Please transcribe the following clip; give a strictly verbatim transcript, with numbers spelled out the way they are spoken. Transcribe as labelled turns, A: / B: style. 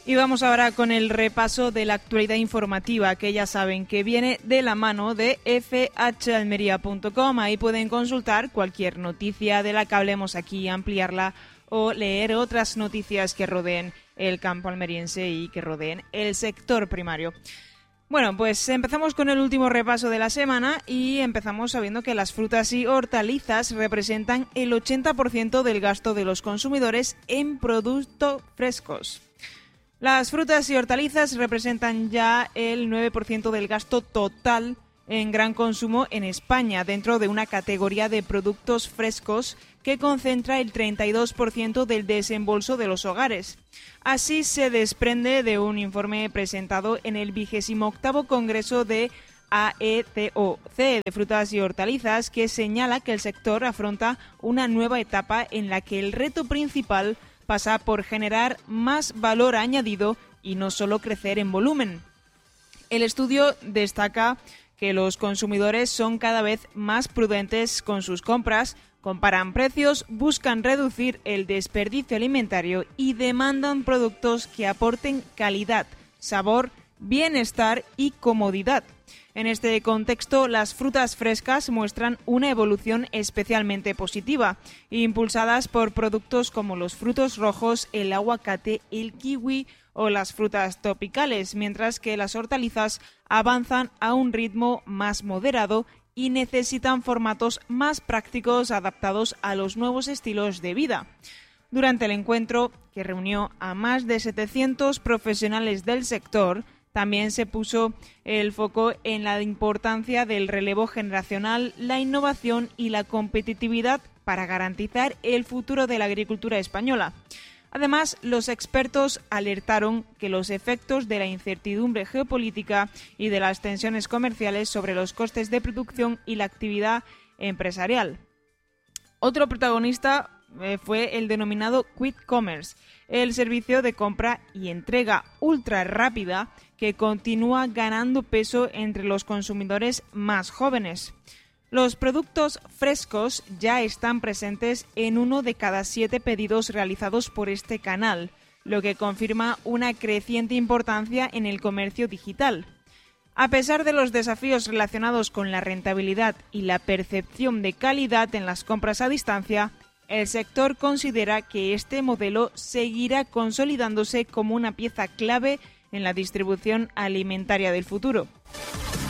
A: Y vamos ahora con el repaso de la actualidad informativa, que ya saben que viene de la mano de f h almería punto com. Ahí pueden consultar cualquier noticia de la que hablemos aquí, ampliarla o leer otras noticias que rodeen el campo almeriense y que rodeen el sector primario. Bueno, pues empezamos con el último repaso de la semana y empezamos sabiendo que las frutas y hortalizas representan el ochenta por ciento del gasto de los consumidores en productos frescos. Las frutas y hortalizas representan ya el nueve por ciento del gasto total en gran consumo en España, dentro de una categoría de productos frescos que concentra el treinta y dos por ciento del desembolso de los hogares. Así se desprende de un informe presentado en el vigésimo octavo Congreso de A E C O C de Frutas y Hortalizas, que señala que el sector afronta una nueva etapa en la que el reto principal pasa por generar más valor añadido y no solo crecer en volumen. El estudio destaca que los consumidores son cada vez más prudentes con sus compras, comparan precios, buscan reducir el desperdicio alimentario y demandan productos que aporten calidad, sabor, bienestar y comodidad. En este contexto, las frutas frescas muestran una evolución especialmente positiva, impulsadas por productos como los frutos rojos, el aguacate, el kiwi o las frutas tropicales, mientras que las hortalizas avanzan a un ritmo más moderado y necesitan formatos más prácticos adaptados a los nuevos estilos de vida. Durante el encuentro, que reunió a más de setecientos profesionales del sector, también se puso el foco en la importancia del relevo generacional, la innovación y la competitividad para garantizar el futuro de la agricultura española. Además, los expertos alertaron que los efectos de la incertidumbre geopolítica y de las tensiones comerciales sobre los costes de producción y la actividad empresarial. Otro protagonista eh, fue el denominado Quick Commerce, el servicio de compra y entrega ultra rápida que continúa ganando peso entre los consumidores más jóvenes. Los productos frescos ya están presentes en uno de cada siete pedidos realizados por este canal, lo que confirma una creciente importancia en el comercio digital. A pesar de los desafíos relacionados con la rentabilidad y la percepción de calidad en las compras a distancia, el sector considera que este modelo seguirá consolidándose como una pieza clave en la distribución alimentaria del futuro.